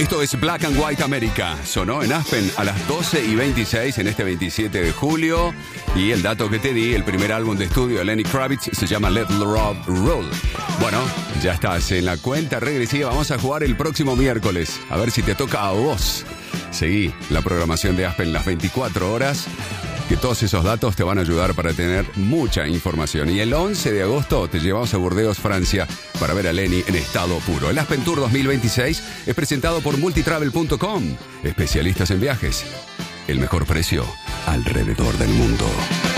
Esto es Black and White America. Sonó en Aspen a las 12:26 en este 27 de julio. Y el dato que te di, el primer álbum de estudio de Lenny Kravitz se llama Let Love Roll. Bueno, ya estás en la cuenta regresiva. Vamos a jugar el próximo miércoles. A ver si te toca a vos. Seguí la programación de Aspen las 24 horas. Que todos esos datos te van a ayudar para tener mucha información. Y el 11 de agosto te llevamos a Burdeos, Francia, para ver a Lenny en estado puro. El Aspen Tour 2026 es presentado por multitravel.com, especialistas en viajes. El mejor precio alrededor del mundo.